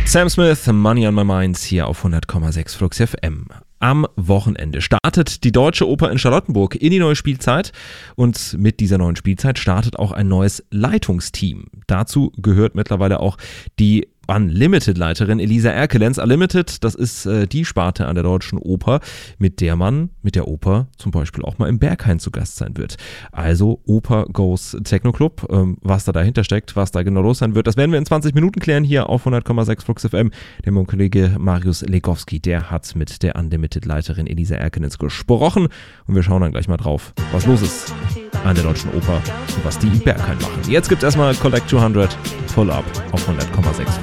Sam Smith, Money on My Mind, hier auf 100,6 Flux FM. Am Wochenende startet die Deutsche Oper in Charlottenburg in die neue Spielzeit und mit dieser neuen Spielzeit startet auch ein neues Leitungsteam. Dazu gehört mittlerweile auch die Unlimited-Leiterin Elisa Erkelenz. Unlimited, das ist die Sparte an der Deutschen Oper, mit der man mit der Oper zum Beispiel auch mal im Berghain zu Gast sein wird. Also Oper Goes Techno Club. Was da dahinter steckt, was da genau los sein wird, das werden wir in 20 Minuten klären hier auf 100,6 Flux FM. Der mein Kollege Marius Legowski, der hat mit der Unlimited-Leiterin Elisa Erkelenz gesprochen und wir schauen dann gleich mal drauf, was los ist an der Deutschen Oper und was die im Berghain machen. Jetzt gibt es erstmal Collect 200 Pull Up auf 100,6 Flux.